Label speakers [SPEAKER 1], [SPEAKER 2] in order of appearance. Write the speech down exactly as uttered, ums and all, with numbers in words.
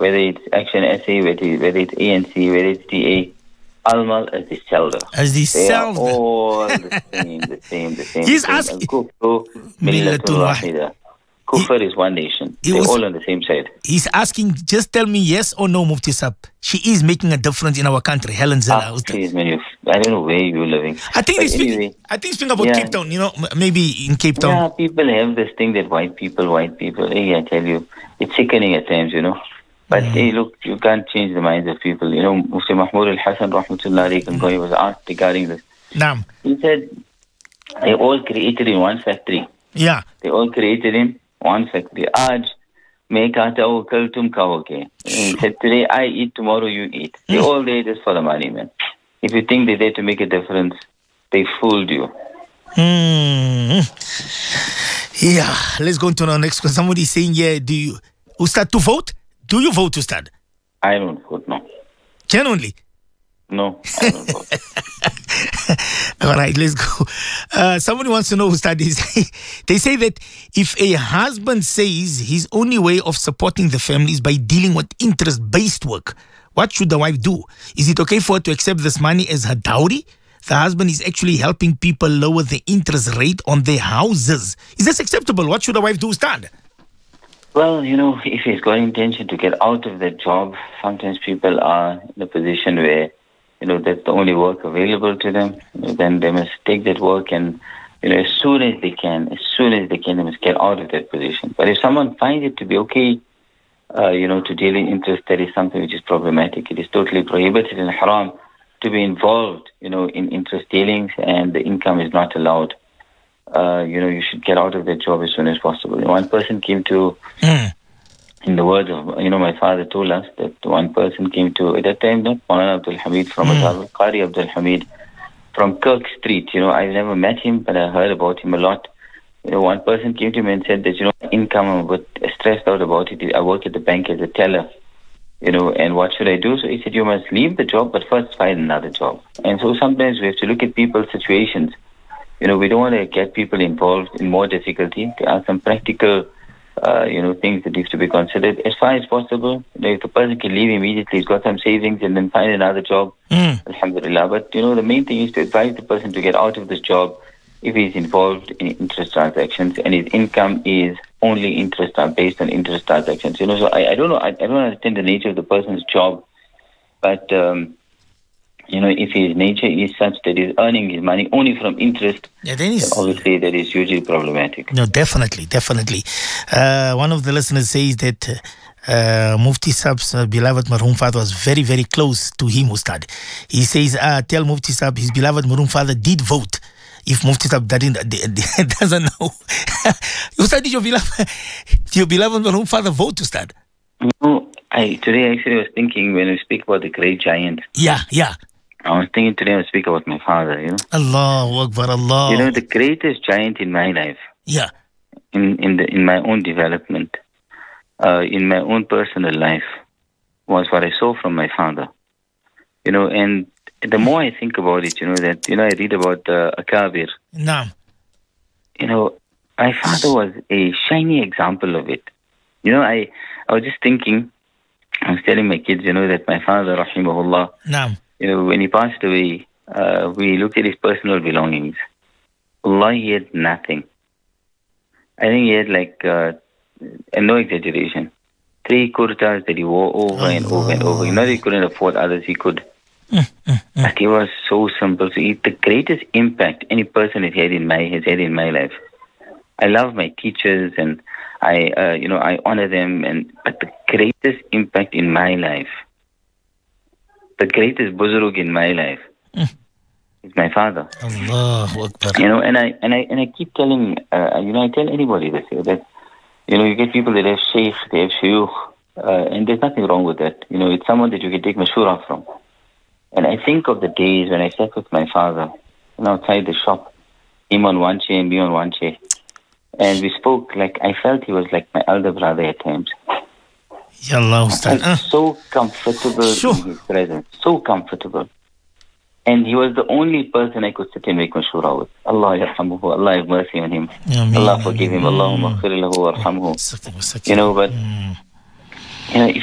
[SPEAKER 1] whether it's Action S A, whether, it- whether it's A N C, whether it's D A, Almal as the Selder.
[SPEAKER 2] As the
[SPEAKER 1] They are
[SPEAKER 2] Selder.
[SPEAKER 1] all the same, the same, the same.
[SPEAKER 2] He's
[SPEAKER 1] the same.
[SPEAKER 2] asking-
[SPEAKER 1] Al-Kufru millatun
[SPEAKER 2] Millatun
[SPEAKER 1] wahida. Kufr is one nation.
[SPEAKER 2] He
[SPEAKER 1] They're
[SPEAKER 2] was-
[SPEAKER 1] all on the same side.
[SPEAKER 2] He's asking, just tell me yes or no, Mufti Sab. She is making a difference in our country. Helen Zella.
[SPEAKER 1] Ah,
[SPEAKER 2] Ustad.
[SPEAKER 1] please, man, you, I don't know where you're living.
[SPEAKER 2] I think
[SPEAKER 1] But
[SPEAKER 2] they speak.
[SPEAKER 1] anyway,
[SPEAKER 2] I think speaking about
[SPEAKER 1] yeah.
[SPEAKER 2] Cape Town. You know, m- maybe in Cape Town.
[SPEAKER 1] yeah, people have this thing that white people, white people. Hey, I tell you, it's sickening at times, you know. But hey, look, you can't change the minds of people. You know, Mufti Mahmoud al-Hassan, rahmatullahi alayhi, he was asked regarding this.
[SPEAKER 2] Naam.
[SPEAKER 1] He said, they all created in one factory.
[SPEAKER 2] Yeah.
[SPEAKER 1] They all created in one factory. Aaj main kahta ho, kal tum kahoge. He said, today I eat, tomorrow you eat. They all there just for the money, man. If you think they're there to make a difference, they fooled you.
[SPEAKER 2] Hmm. Yeah. Let's go to the next question. Somebody saying, yeah, do you, Ustad, to vote? Do you vote, Ustad?
[SPEAKER 1] I don't vote, no.
[SPEAKER 2] Genuinely.
[SPEAKER 1] No, I don't vote.
[SPEAKER 2] All right, let's go. Uh, somebody wants to know, Ustad, they say, they say that if a husband says his only way of supporting the family is by dealing with interest-based work, what should the wife do? Is it okay for her to accept this money as her dowry? The husband is actually helping people lower the interest rate on their houses. Is this acceptable? What should the wife do, Ustad?
[SPEAKER 1] Well, you know, if he's got intention to get out of that job, sometimes people are in a position where, you know, that's the only work available to them. You know, then they must take that work and, you know, as soon as they can, as soon as they can, they must get out of that position. But if someone finds it to be okay, uh, you know, to deal in interest, that is something which is problematic. It is totally prohibited and haram to be involved, you know, in interest dealings, and the income is not allowed. Uh, you know, you should get out of that job as soon as possible. You know, one person came to,
[SPEAKER 2] Mm.
[SPEAKER 1] in the words of, you know, my father told us that one person came to, at that time, not Maulana Abdul Hamid from mm. Qari Abdul Hamid from Kirk Street. You know, I never met him, but I heard about him a lot. You know, one person came to me and said that, you know, income, I'm a bit stressed out about it. I work at the bank as a teller, you know, and what should I do? So he said, you must leave the job, but first find another job. And so sometimes we have to look at people's situations. You know, we don't want to get people involved in more difficulty. There are some practical, uh, you know, things that need to be considered. As far as possible, you know, if the person can leave immediately, he's got some savings and then find another job,
[SPEAKER 2] Mm.
[SPEAKER 1] alhamdulillah. But, you know, the main thing is to advise the person to get out of this job if he's involved in interest transactions and his income is only interest based on interest transactions. You know, so I, I don't know, I, I don't understand the nature of the person's job, but, um, you know, if his nature is such that he's earning his money only from interest,
[SPEAKER 2] Yeah, then he's...
[SPEAKER 1] obviously that is hugely problematic.
[SPEAKER 2] No, definitely, definitely. Uh, one of the listeners says that uh, Mufti Sab's uh, beloved marhum father was very, very close to him, Ustad. He says, uh, tell Mufti Sab his beloved marhum father did vote. If Mufti Sab doesn't, doesn't know. Ustad, did your beloved, did your beloved marhum father vote, Ustad?
[SPEAKER 1] No, I, today actually was thinking when we speak about the great giant,
[SPEAKER 2] Yeah, yeah.
[SPEAKER 1] I was thinking today I would speak about my father, you know.
[SPEAKER 2] Allahu Akbar, Allah.
[SPEAKER 1] You know, the greatest giant in my life,
[SPEAKER 2] Yeah.
[SPEAKER 1] in in the in my own development, uh, in my own personal life, was what I saw from my father. You know, and the more I think about it, you know, that, you know, I read about uh, Akabir.
[SPEAKER 2] Naam.
[SPEAKER 1] You know, my father was a shiny example of it. You know, I, I was just thinking, I was telling my kids, you know, that my father, rahimahullah,
[SPEAKER 2] Naam.
[SPEAKER 1] you know, when he passed away, uh, we looked at his personal belongings. Allah, he had nothing. I think he had like, uh, and no exaggeration, three kurtas that he wore over and over and over. You know, he couldn't afford others, he could.
[SPEAKER 2] Mm, mm, mm.
[SPEAKER 1] But he was so simple. So he, the greatest impact any person has had in my has had in my life. I love my teachers and I, uh, you know, I honor them. And but the greatest impact in my life, the greatest buzurg in my life,
[SPEAKER 2] Mm.
[SPEAKER 1] is my father.
[SPEAKER 2] Allahu Akbar.
[SPEAKER 1] You know, and I and I and I keep telling, uh, you know, I tell anybody this here that, you know, you get people that have sheikh, they have shuyukh, uh, and there's nothing wrong with that. You know, it's someone that you can take mashura from. And I think of the days when I sat with my father, you know, outside the shop, him on one chair and me on one chair, and we spoke like I felt he was like my elder brother at times.
[SPEAKER 2] Ya Allah, Ustad.
[SPEAKER 1] I was so comfortable
[SPEAKER 2] Sure.
[SPEAKER 1] in his presence, so comfortable. And he was the only person I could sit and make mashura with. Allah yarhamuhu, Allah have mercy on him.
[SPEAKER 2] Ameen.
[SPEAKER 1] Allah forgive him. Allahumma aghfir lahu warhamhu.
[SPEAKER 2] Ameen.
[SPEAKER 1] You know, but,
[SPEAKER 2] Mm.
[SPEAKER 1] you know,